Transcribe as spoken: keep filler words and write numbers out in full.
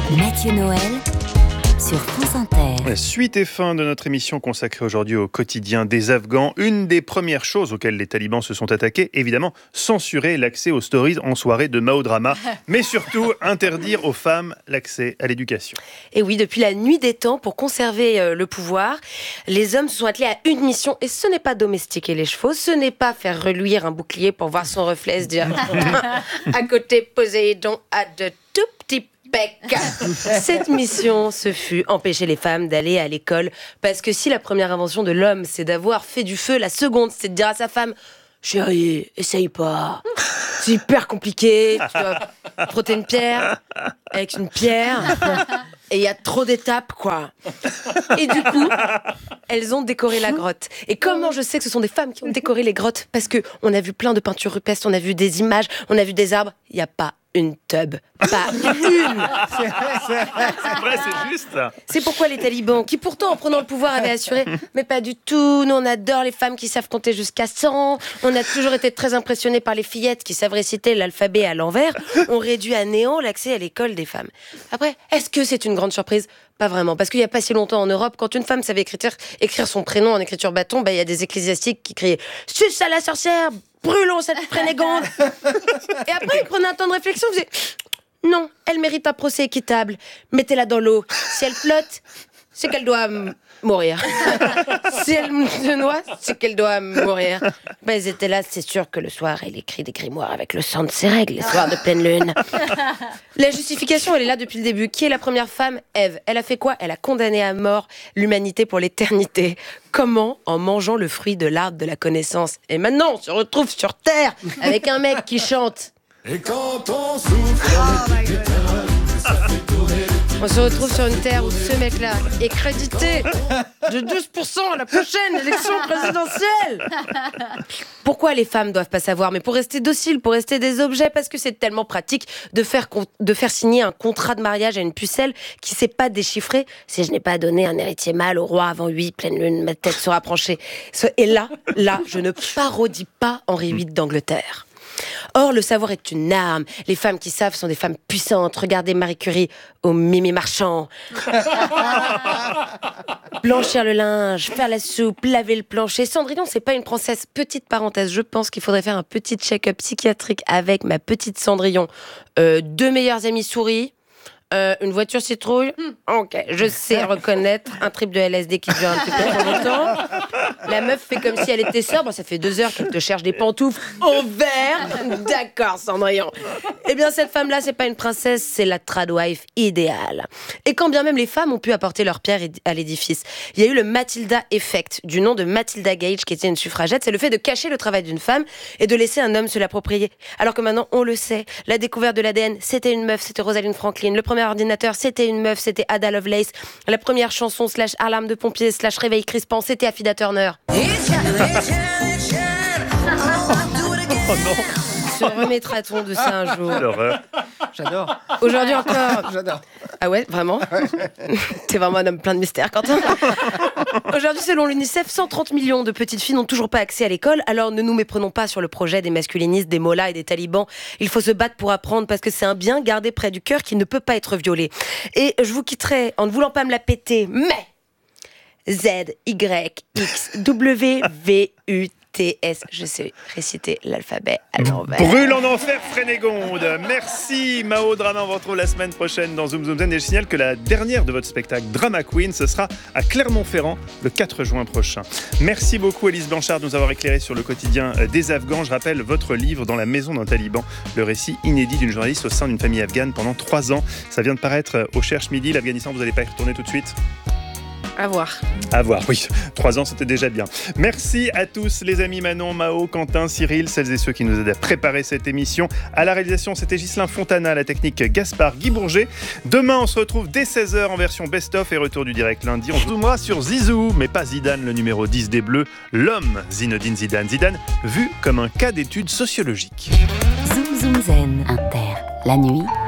Mathieu Noël sur France Inter. Suite et fin de notre émission consacrée aujourd'hui au quotidien des Afghans. Une des premières choses auxquelles les talibans se sont attaqués, évidemment, censurer l'accès aux stories en soirée de Mao Drama, mais surtout interdire aux femmes l'accès à l'éducation. Et oui, depuis la nuit des temps, pour conserver euh, le pouvoir, les hommes se sont attelés à une mission, et ce n'est pas domestiquer les chevaux, ce n'est pas faire reluire un bouclier pour voir son reflet et se dire à côté Poséidon a de tout petits pecs. Cette mission, ce fut empêcher les femmes d'aller à l'école, parce que si la première invention de l'homme, c'est d'avoir fait du feu, la seconde, c'est de dire à sa femme « Chérie, essaye pas, c'est hyper compliqué, tu dois frotter une pierre avec une pierre, et il y a trop d'étapes, quoi. » Et du coup, elles ont décoré la grotte. Et comment je sais que ce sont des femmes qui ont décoré les grottes? Parce qu'on a vu plein de peintures rupestres, on a vu des images, on a vu des arbres, il n'y a pas une tub, pas une. C'est vrai, c'est vrai, c'est vrai, c'est juste. C'est pourquoi les talibans, qui pourtant en prenant le pouvoir avaient assuré, mais pas du tout, nous on adore les femmes qui savent compter jusqu'à cent, on a toujours été très impressionnés par les fillettes qui savent réciter l'alphabet à l'envers, on réduit à néant l'accès à l'école des femmes. Après, est-ce que c'est une grande surprise? Pas vraiment, parce qu'il n'y a pas si longtemps en Europe, quand une femme savait écrire, écrire son prénom en écriture bâton, bah, y a des ecclésiastiques qui criaient « Suce à la sorcière, brûlons cette Frénégonde !» Et après, ils prenaient un temps de réflexion, ils faisaient « Non, elle mérite un procès équitable, mettez-la dans l'eau. Si elle flotte, c'est qu'elle doit m- mourir. Si elle se noie, c'est qu'elle doit mourir. » Ben, ils étaient là, c'est sûr que le soir, elle écrit des grimoires avec le sang de ses règles, les soirs de pleine lune. La justification, elle est là depuis le début. Qui est la première femme? Ève. Elle a fait quoi? Elle a condamné à mort l'humanité pour l'éternité. Comment? En mangeant le fruit de l'arbre de la connaissance. Et maintenant, on se retrouve sur Terre avec un mec qui chante. Et quand on souffle, oh my God. On se retrouve sur une terre où ce mec-là est crédité de douze pour cent à la prochaine élection présidentielle. Pourquoi les femmes doivent pas savoir? Mais pour rester dociles, pour rester des objets, parce que c'est tellement pratique de faire, de faire signer un contrat de mariage à une pucelle qui sait pas déchiffrer. Si je n'ai pas donné un héritier mâle au roi avant huit pleine lune, ma tête sera penchée. Et là, là, je ne parodie pas Henri huit d'Angleterre. Or, le savoir est une arme. Les femmes qui savent sont des femmes puissantes. Regardez Marie Curie au Mimi Marchand. Blanchir le linge, faire la soupe, laver le plancher. Cendrillon, c'est pas une princesse. Petite parenthèse, je pense qu'il faudrait faire un petit check-up psychiatrique avec ma petite Cendrillon. Euh, deux meilleurs amis souris. Euh, une voiture citrouille, ok, je sais reconnaître un trip de L S D qui dure un petit peu trop longtemps. La meuf fait comme si elle était sobre, ça fait deux heures qu'elle te cherche des pantoufles en verre. D'accord, Cendrillon. Eh bien, cette femme-là, c'est pas une princesse, c'est la tradwife idéale. Et quand bien même les femmes ont pu apporter leur pierre à l'édifice, il y a eu le Matilda Effect, du nom de Matilda Gage, qui était une suffragette. C'est le fait de cacher le travail d'une femme et de laisser un homme se l'approprier. Alors que maintenant, on le sait, la découverte de l'A D N, c'était une meuf, c'était Rosalind Franklin. Le premier ordinateur, c'était une meuf, c'était Ada Lovelace. La première chanson slash alarme de pompier slash réveil crispant, c'était Affida Turner. Oh non. Se remettra-t-on de ça un jour? L'horreur. J'adore. Aujourd'hui encore. J'adore. Ah ouais, vraiment? T'es vraiment un homme plein de mystères, Quentin. Aujourd'hui, selon l'UNICEF, cent trente millions de petites filles n'ont toujours pas accès à l'école. Alors ne nous méprenons pas sur le projet des masculinistes, des mollahs et des talibans. Il faut se battre pour apprendre parce que c'est un bien gardé près du cœur qui ne peut pas être violé. Et je vous quitterai en ne voulant pas me la péter, mais Z, Y, X, W, V, U, T, S. Je sais réciter l'alphabet à l'envers. Brûle en enfer, Frénégonde. Merci, Mao Drama. On vous retrouve la semaine prochaine dans Zoom Zoom Zen. Et je signale que la dernière de votre spectacle, Drama Queen, ce sera à Clermont-Ferrand le quatre juin prochain. Merci beaucoup, Élise Blanchard, de nous avoir éclairé sur le quotidien des Afghans. Je rappelle votre livre Dans la maison d'un taliban, le récit inédit d'une journaliste au sein d'une famille afghane pendant trois ans. Ça vient de paraître au Cherche Midi. L'Afghanistan, vous n'allez pas y retourner tout de suite? À voir. À voir, oui. Trois ans, c'était déjà bien. Merci à tous, les amis Manon, Mao, Quentin, Cyril, celles et ceux qui nous aident à préparer cette émission. À la réalisation, c'était Ghislain Fontana, à la technique Gaspard Guy Bourget. Demain, on se retrouve dès seize heures en version best-of et retour du direct lundi. On se zoomera sur Zizou, mais pas Zidane, le numéro dix des Bleus, l'homme Zinedine Zidane. Zidane, vu comme un cas d'étude sociologique. Zoom Zoom Zen Inter, la nuit,